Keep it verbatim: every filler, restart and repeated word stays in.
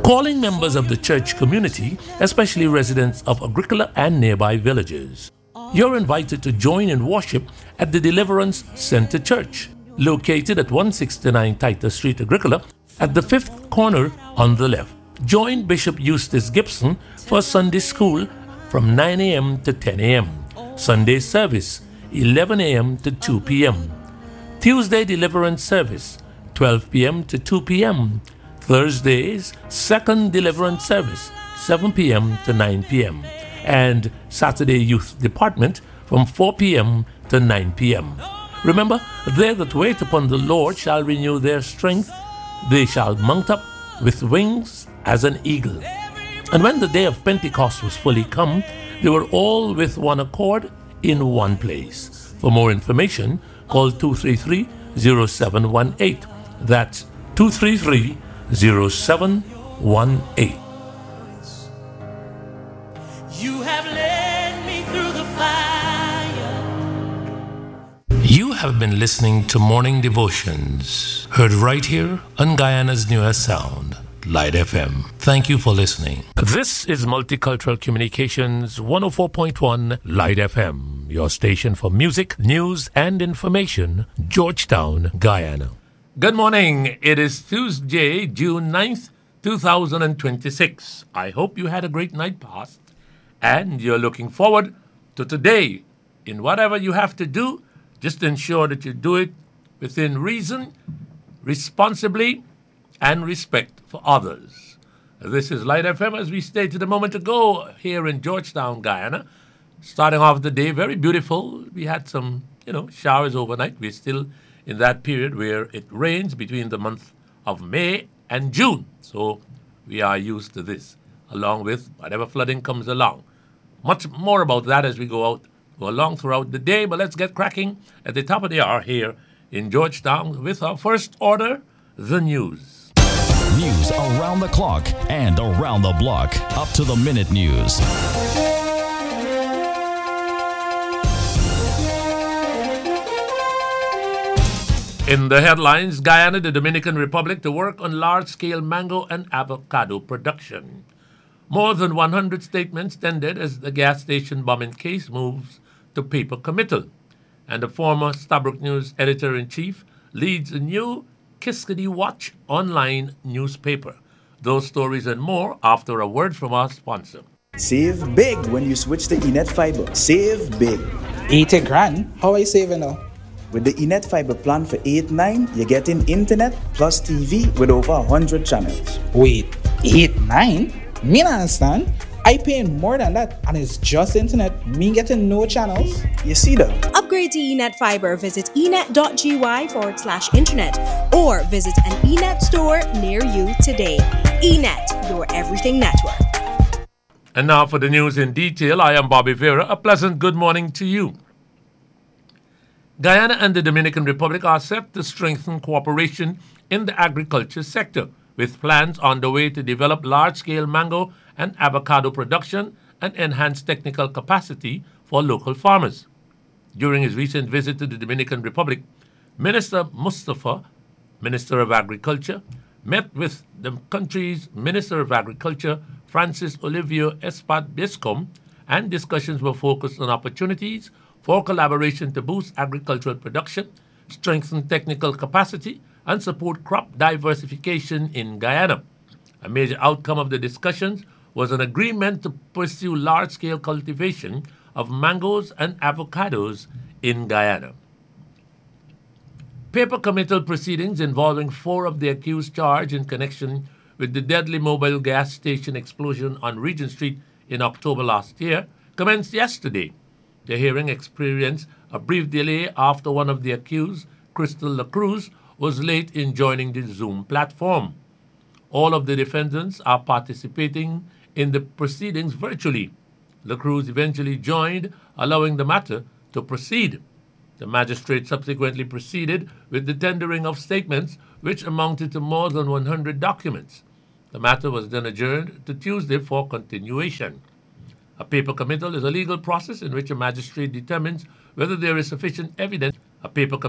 calling members of the church community, especially residents of Agricola and nearby villages. You're invited to join in worship at the Deliverance Center Church, located at one sixty-nine Titus Street, Agricola, at the fifth corner on the left. Join Bishop Eustace Gibson for Sunday school from nine a.m. to ten a.m. Sunday service, eleven a.m. to two p.m. Tuesday deliverance service, twelve p.m. to two p.m. Thursdays, second deliverance service, seven p.m. to nine p.m. And Saturday youth department from four p.m. to nine p.m. Remember, they that wait upon the Lord shall renew their strength. They shall mount up with wings as an eagle. And when the day of Pentecost was fully come, they were all with one accord in one place. For more information, call two three three, zero seven one eight. That's two three three, zero seven one eight. You have led me through the fire. You have been listening to Morning Devotions, heard right here on Guyana's newest sound, Light F M. Thank you for listening. This is Multicultural Communications one oh four point one Light F M, your station for music, news, and information, Georgetown, Guyana. Good morning. It is Tuesday, June ninth, two thousand twenty-six. I hope you had a great night past and you're looking forward to today. In whatever you have to do, just ensure that you do it within reason, responsibly, and respect for others. This is Light F M, as we stated a moment ago, here in Georgetown, Guyana. Starting off the day, very beautiful. We had some, you know, showers overnight. We're still in that period where it rains between the month of May and June. So we are used to this, along with whatever flooding comes along. Much more about that as we go out, go along throughout the day. But let's get cracking at the top of the hour here in Georgetown with our first order, the news. News around the clock and around the block. Up to the minute news. In the headlines, Guyana, the Dominican Republic, to work on large-scale mango and avocado production. More than one hundred statements tendered as the gas station bombing case moves to paper committal. And the former Stabroek News editor-in-chief leads a new Kiskadee Watch online newspaper. Those stories and more after a word from our sponsor. Save big when you switch to Enet Fiber. Save big. eighty grand? How are you saving now? With the Enet Fiber plan for eight nine, you're getting internet plus T V with over one hundred channels. Wait, eight nine? Me not understand. I paying more than that and it's just internet. Me getting no channels. You see that? Upgrade to Enet Fiber. Visit enet.gy forward slash internet or visit an Enet store near you today. Enet, your everything network. And now for the news in detail, I am Bobby Vera. A pleasant good morning to you. Guyana and the Dominican Republic are set to strengthen cooperation in the agriculture sector, with plans on the way to develop large-scale mango and avocado production and enhance technical capacity for local farmers. During his recent visit to the Dominican Republic, Minister Mustafa, Minister of Agriculture, met with the country's Minister of Agriculture, Francis Olivio Espat Biscom, and discussions were focused on opportunities for collaboration to boost agricultural production, strengthen technical capacity, and support crop diversification in Guyana. A major outcome of the discussions was an agreement to pursue large-scale cultivation of mangoes and avocados in Guyana. Paper committal proceedings involving four of the accused charged in connection with the deadly mobile gas station explosion on Regent Street in October last year commenced yesterday. The hearing experienced a brief delay after one of the accused, Crystal LaCruz, was late in joining the Zoom platform. All of the defendants are participating in the proceedings virtually. LaCruz eventually joined, allowing the matter to proceed. The magistrate subsequently proceeded with the tendering of statements, which amounted to more than one hundred documents. The matter was then adjourned to Tuesday for continuation. A paper committal is a legal process in which a magistrate determines whether there is sufficient evidence. A paper